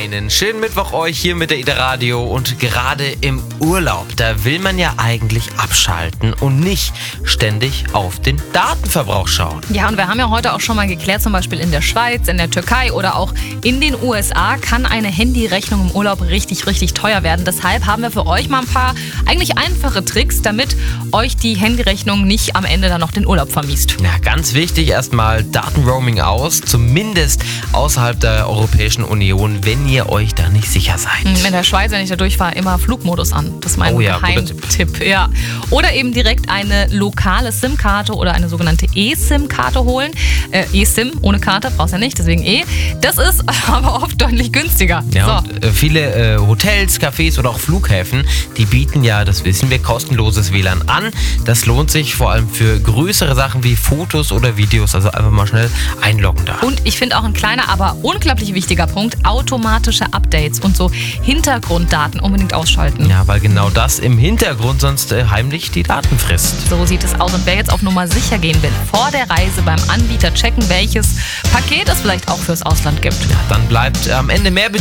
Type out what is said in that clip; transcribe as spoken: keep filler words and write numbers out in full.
Einen schönen Mittwoch euch hier mit der Ida Radio und gerade im Urlaub, da will man ja eigentlich abschalten und nicht ständig auf den Datenverbrauch schauen. Ja, und wir haben ja heute auch schon mal geklärt, zum Beispiel in der Schweiz, in der Türkei oder auch in den U S A kann eine Handyrechnung im Urlaub richtig, richtig teuer werden. Deshalb haben wir für euch mal ein paar eigentlich einfache Tricks, damit euch die Handyrechnung nicht am Ende dann noch den Urlaub vermiest. Ja, ganz wichtig erstmal Datenroaming aus, zumindest außerhalb der Europäischen Union, wenn ihr euch da nicht sicher seid. In der Schweiz, wenn ich da durchfahre, immer Flugmodus an. Das ist mein Oh ja, Geheimtipp. Ja. Oder eben direkt eine lokale SIM-Karte oder eine sogenannte eSIM-Karte holen. Äh, eSIM ohne Karte brauchst du ja nicht, deswegen E. Das ist aber oft deutlich günstiger. Ja, so. und, äh, viele äh, Hotels, Cafés oder auch Flughäfen, die bieten ja, das wissen wir, kostenloses W L A N an. Das lohnt sich vor allem für größere Sachen wie Fotos oder Videos, also einfach mal schnell einloggen da. Und ich finde auch ein kleiner, aber unglaublich wichtiger Punkt, automatische Updates und so Hintergrunddaten unbedingt ausschalten. Ja, weil genau das im Hintergrund sonst äh, heimlich die Daten frisst. So sieht es aus. Und wer jetzt auf Nummer sicher gehen will, vor der Reise beim Anbieter checken, welches Paket es vielleicht auch fürs Ausland gibt. Ja, dann bleibt am Ende mehr